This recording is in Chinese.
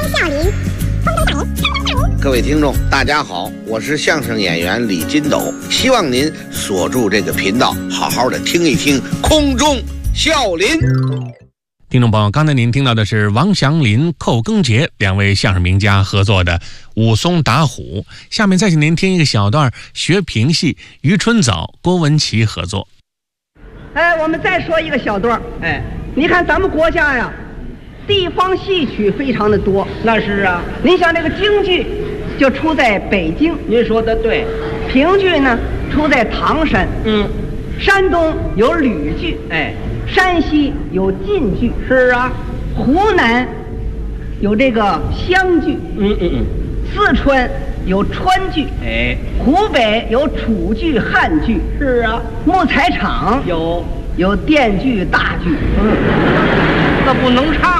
笑林， 各位听众大家好，我是相声演员李金斗，希望您锁住这个频道，好好的听一听空中笑林。 听众朋友，刚才您听到的是王祥林、寇庚杰两位相声名家合作的《武松打虎》，下面再请您听一个小段学评戏，于春藻、郭文琪合作。 我们再说一个小段。你看咱们国家呀，地方戏曲非常的多。 那是啊， 您像这个京剧就出在北京， 您说的对。 评剧呢出在唐山，山东有吕剧，山西有晋剧， 是啊， 湖南有这个湘剧，四川有川剧，湖北有楚剧、汉剧， 是啊， 木材厂有电剧、大剧， 那不能唱